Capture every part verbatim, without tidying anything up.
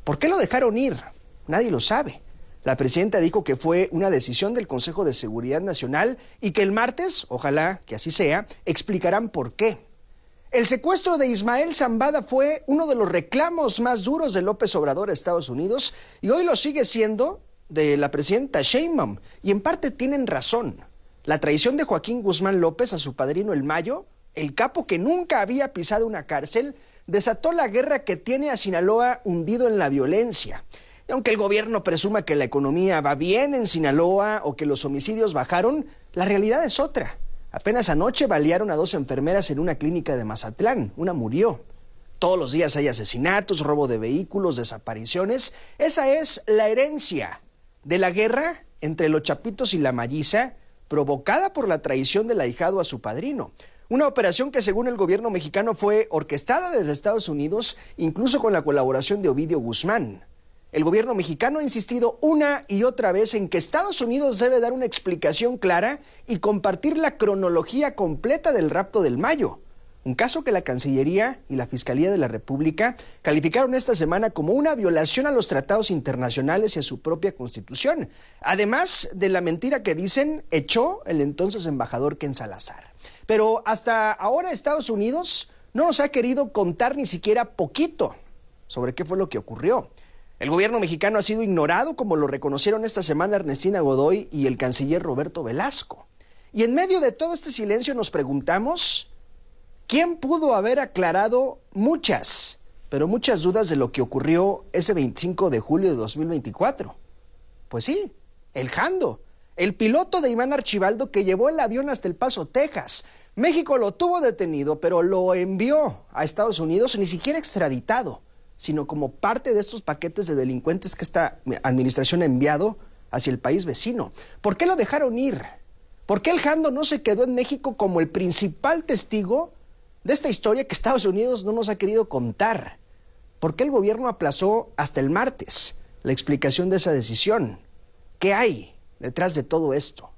¿Por qué lo dejaron ir? Nadie lo sabe. La presidenta dijo que fue una decisión del Consejo de Seguridad Nacional y que el martes, ojalá que así sea, explicarán por qué. El secuestro de Ismael Zambada fue uno de los reclamos más duros de López Obrador a Estados Unidos y hoy lo sigue siendo de la presidenta Sheinbaum, y en parte tienen razón. La traición de Joaquín Guzmán López a su padrino El Mayo, el capo que nunca había pisado una cárcel, desató la guerra que tiene a Sinaloa hundido en la violencia. Y aunque el gobierno presuma que la economía va bien en Sinaloa o que los homicidios bajaron, la realidad es otra. Apenas anoche balearon a dos enfermeras en una clínica de Mazatlán. Una murió. Todos los días hay asesinatos, robo de vehículos, desapariciones. Esa es la herencia de la guerra entre los Chapitos y la Malliza, provocada por la traición del ahijado a su padrino. Una operación que según el gobierno mexicano fue orquestada desde Estados Unidos, incluso con la colaboración de Ovidio Guzmán. El gobierno mexicano ha insistido una y otra vez en que Estados Unidos debe dar una explicación clara y compartir la cronología completa del rapto del Mayo. Un caso que la Cancillería y la Fiscalía de la República calificaron esta semana como una violación a los tratados internacionales y a su propia Constitución, además de la mentira que dicen echó el entonces embajador Ken Salazar. Pero hasta ahora Estados Unidos no nos ha querido contar ni siquiera poquito sobre qué fue lo que ocurrió. El gobierno mexicano ha sido ignorado, como lo reconocieron esta semana Ernestina Godoy y el canciller Roberto Velasco. Y en medio de todo este silencio nos preguntamos, ¿quién pudo haber aclarado muchas, pero muchas dudas de lo que ocurrió ese veinticinco de julio de dos mil veinticuatro? Pues sí, el Jando, el piloto de Iván Archibaldo que llevó el avión hasta El Paso, Texas. México lo tuvo detenido, pero lo envió a Estados Unidos, ni siquiera extraditado, sino como parte de estos paquetes de delincuentes que esta administración ha enviado hacia el país vecino. ¿Por qué lo dejaron ir? ¿Por qué el Jando no se quedó en México como el principal testigo de esta historia que Estados Unidos no nos ha querido contar? ¿Por qué el gobierno aplazó hasta el martes la explicación de esa decisión? ¿Qué hay detrás de todo esto?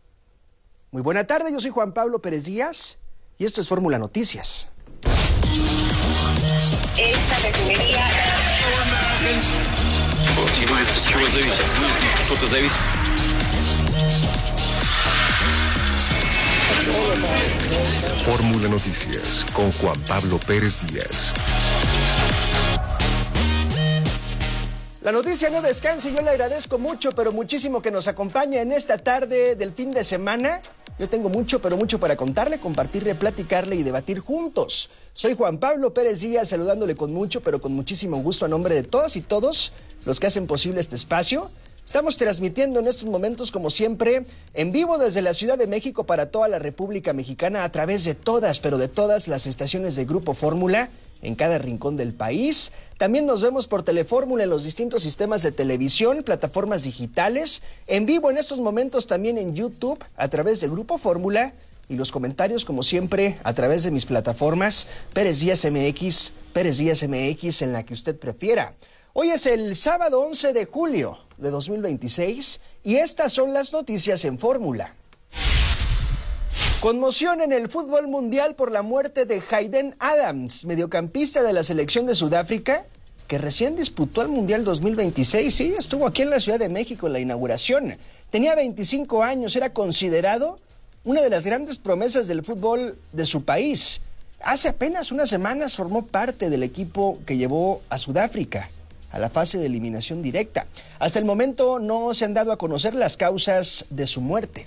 Muy buena tarde, yo soy Juan Pablo Pérez Díaz y esto es Fórmula Noticias. Esta refinería... Fórmula Noticias con Juan Pablo Pérez Díaz. La noticia no descansa y yo le agradezco mucho, pero muchísimo que nos acompañe en esta tarde del fin de semana. Yo tengo mucho, pero mucho para contarle, compartirle, platicarle y debatir juntos. Soy Juan Pablo Pérez Díaz, saludándole con mucho, pero con muchísimo gusto a nombre de todas y todos los que hacen posible este espacio. Estamos transmitiendo en estos momentos, como siempre, en vivo desde la Ciudad de México para toda la República Mexicana a través de todas, pero de todas las estaciones de Grupo Fórmula en cada rincón del país. También nos vemos por Telefórmula en los distintos sistemas de televisión, plataformas digitales, en vivo en estos momentos también en YouTube a través de Grupo Fórmula y los comentarios, como siempre, a través de mis plataformas Pérez Díaz M X, Pérez Díaz M X, en la que usted prefiera. Hoy es el sábado once de julio de dos mil veintiséis y estas son las noticias en Fórmula. Conmoción en el fútbol mundial por la muerte de Hayden Adams, mediocampista de la selección de Sudáfrica, que recién disputó el Mundial dos mil veintiséis. Sí, estuvo aquí en la Ciudad de México en la inauguración. Tenía veinticinco años, era considerado una de las grandes promesas del fútbol de su país. Hace apenas unas semanas formó parte del equipo que llevó a Sudáfrica a la fase de eliminación directa. Hasta el momento no se han dado a conocer las causas de su muerte.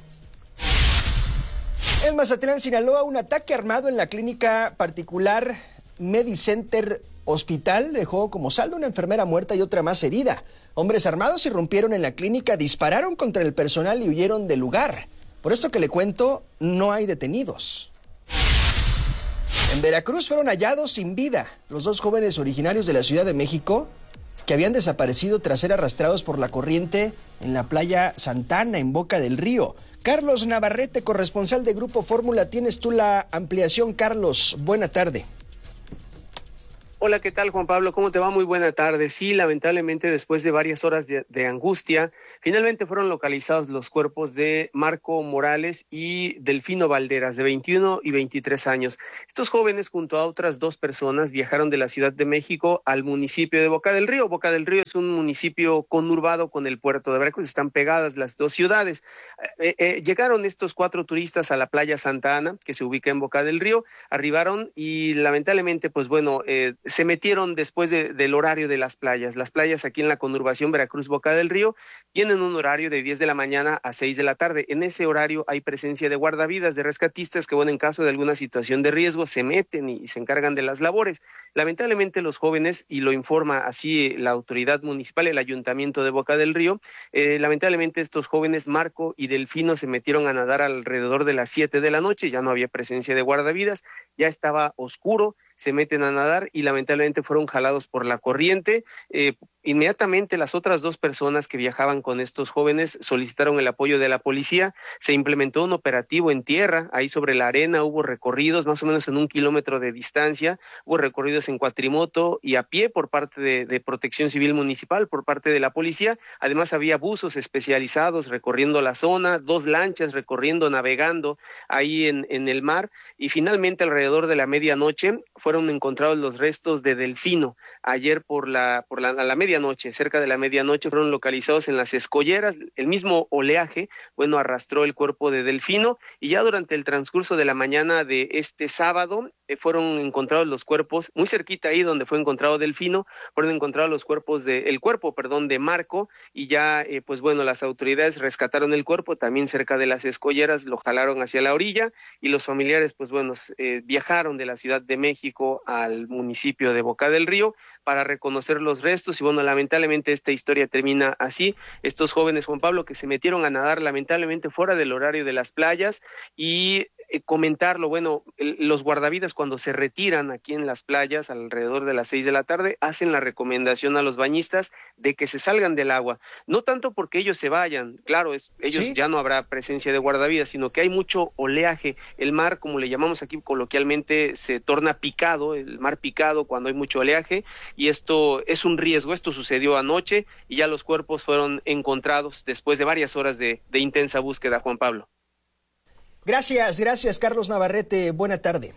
En Mazatlán, Sinaloa, un ataque armado en la clínica particular Medicenter Hospital dejó como saldo una enfermera muerta y otra más herida. Hombres armados irrumpieron en la clínica, dispararon contra el personal y huyeron del lugar. Por esto que le cuento, no hay detenidos. En Veracruz fueron hallados sin vida los dos jóvenes originarios de la Ciudad de México que habían desaparecido tras ser arrastrados por la corriente en la playa Santana, en Boca del Río. Carlos Navarrete, corresponsal de Grupo Fórmula, tienes tú la ampliación. Carlos, buena tarde. Hola, ¿qué tal, Juan Pablo? ¿Cómo te va? Muy buena tarde. Sí, lamentablemente, después de varias horas de, de angustia, finalmente fueron localizados los cuerpos de Marco Morales y Delfino Valderas, de veintiuno y veintitrés años. Estos jóvenes, junto a otras dos personas, viajaron de la Ciudad de México al municipio de Boca del Río. Boca del Río es un municipio conurbado con el puerto de Veracruz, están pegadas las dos ciudades. Eh, eh, llegaron estos cuatro turistas a la playa Santa Ana, que se ubica en Boca del Río, arribaron y lamentablemente, pues bueno, eh, se metieron después de, del horario de las playas. Las playas aquí en la conurbación Veracruz-Boca del Río tienen un horario de diez de la mañana a seis de la tarde. En ese horario hay presencia de guardavidas, de rescatistas que, bueno, en caso de alguna situación de riesgo se meten y, y se encargan de las labores. Lamentablemente los jóvenes, y lo informa así la autoridad municipal, el ayuntamiento de Boca del Río, eh, lamentablemente estos jóvenes, Marco y Delfino, se metieron a nadar alrededor de las siete de la noche, ya no había presencia de guardavidas, ya estaba oscuro, se meten a nadar y lamentablemente fueron jalados por la corriente. Eh, inmediatamente las otras dos personas que viajaban con estos jóvenes solicitaron el apoyo de la policía. Se implementó un operativo en tierra, ahí sobre la arena hubo recorridos más o menos en un kilómetro de distancia, hubo recorridos en cuatrimoto y a pie por parte de, de Protección Civil Municipal, por parte de la policía. Además había buzos especializados recorriendo la zona, dos lanchas recorriendo, navegando ahí en, en el mar, y finalmente alrededor de la medianoche fueron encontrados los restos de Delfino. Ayer por la por la, a la medianoche, cerca de la medianoche, fueron localizados en las escolleras. El mismo oleaje, bueno, arrastró el cuerpo de Delfino, y ya durante el transcurso de la mañana de este sábado eh, fueron encontrados los cuerpos, muy cerquita ahí donde fue encontrado Delfino, fueron encontrados los cuerpos de, el cuerpo, perdón, de Marco, y ya, eh, pues bueno, las autoridades rescataron el cuerpo también cerca de las escolleras, lo jalaron hacia la orilla, y los familiares, pues bueno, eh, viajaron de la Ciudad de México al municipio de Boca del Río para reconocer los restos, y bueno, lamentablemente esta historia termina así. Estos jóvenes, Juan Pablo, que se metieron a nadar lamentablemente fuera del horario de las playas, y eh, comentarlo, bueno, el, los guardavidas cuando se retiran aquí en las playas alrededor de las seis de la tarde hacen la recomendación a los bañistas de que se salgan del agua, no tanto porque ellos se vayan, claro, es, ellos ¿Sí? ya no habrá presencia de guardavidas, sino que hay mucho oleaje. El mar, como le llamamos aquí coloquialmente, se torna picado, el mar picado cuando hay mucho oleaje, y esto es un riesgo. Esto sucedió anoche y ya los cuerpos fueron encontrados después de varias horas de, de intensa búsqueda, Juan Pablo. Gracias, gracias Carlos Navarrete, buena tarde.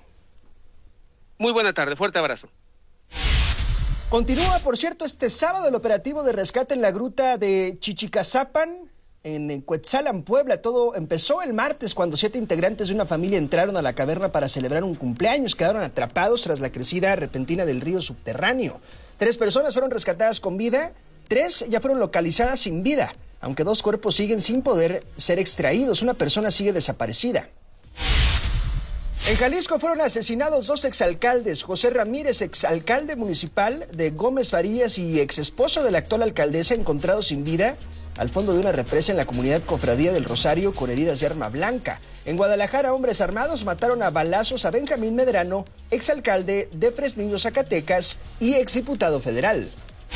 Muy buena tarde, fuerte abrazo. Continúa, por cierto, este sábado el operativo de rescate en la gruta de Chichicazapan, en Cuetzalan, Puebla. Todo empezó el martes cuando siete integrantes de una familia entraron a la caverna para celebrar un cumpleaños. Quedaron atrapados tras la crecida repentina del río subterráneo. Tres personas fueron rescatadas con vida, tres ya fueron localizadas sin vida, aunque dos cuerpos siguen sin poder ser extraídos. Una persona sigue desaparecida. En Jalisco fueron asesinados dos exalcaldes, José Ramírez, exalcalde municipal de Gómez Farías y exesposo de la actual alcaldesa, encontrado sin vida al fondo de una represa en la comunidad Cofradía del Rosario con heridas de arma blanca. En Guadalajara, hombres armados mataron a balazos a Benjamín Medrano, exalcalde de Fresnillo, Zacatecas y exdiputado federal.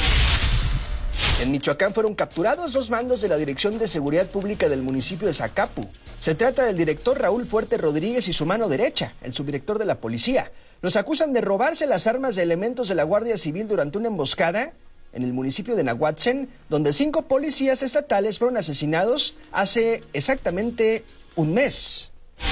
En Michoacán fueron capturados dos mandos de la Dirección de Seguridad Pública del municipio de Zacapu. Se trata del director Raúl Fuerte Rodríguez y su mano derecha, el subdirector de la policía. Los acusan de robarse las armas de elementos de la Guardia Civil durante una emboscada en el municipio de Nahuatzen, donde cinco policías estatales fueron asesinados hace exactamente un mes.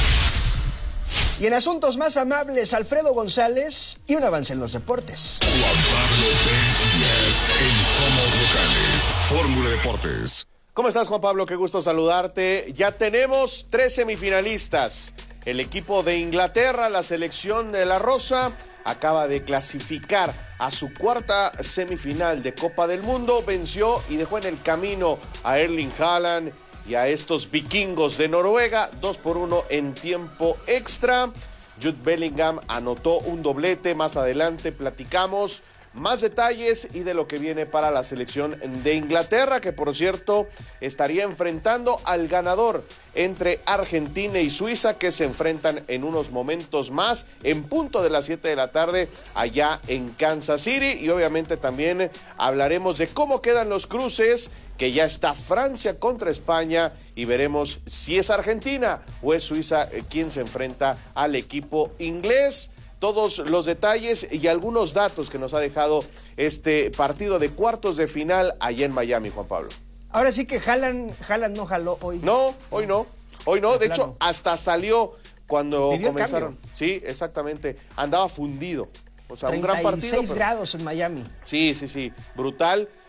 Y en asuntos más amables, Alfredo González y un avance en los deportes. Juan Pablo Pérez Díaz en Somos Locales, Fórmula Deportes. ¿Cómo estás, Juan Pablo? Qué gusto saludarte. Ya tenemos tres semifinalistas. El equipo de Inglaterra, la selección de la Rosa, acaba de clasificar a su cuarta semifinal de Copa del Mundo. Venció y dejó en el camino a Erling Haaland y a estos vikingos de Noruega, dos por uno en tiempo extra. Jude Bellingham anotó un doblete. Más adelante platicamos más detalles y de lo que viene para la selección de Inglaterra, que por cierto estaría enfrentando al ganador entre Argentina y Suiza, que se enfrentan en unos momentos más en punto de las siete de la tarde allá en Kansas City. Y obviamente también hablaremos de cómo quedan los cruces, que ya está Francia contra España, y veremos si es Argentina o es Suiza quien se enfrenta al equipo inglés. todos los detalles y algunos datos que nos ha dejado este partido de cuartos de final allá en Miami, Juan Pablo. Ahora sí que Haaland, Haaland no jaló hoy. No, hoy no, hoy no, de plano. hecho hasta salió cuando Pidió comenzaron. cambio. Sí, exactamente, andaba fundido. O sea, un gran partido. treinta y seis pero... grados en Miami. Sí, sí, sí, brutal.